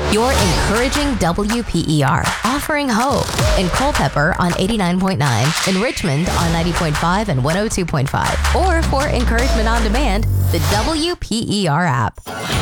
You're encouraging WPER, offering hope in Culpeper on 89.9, in Richmond on 90.5 and 102.5, or for encouragement on demand, the WPER app.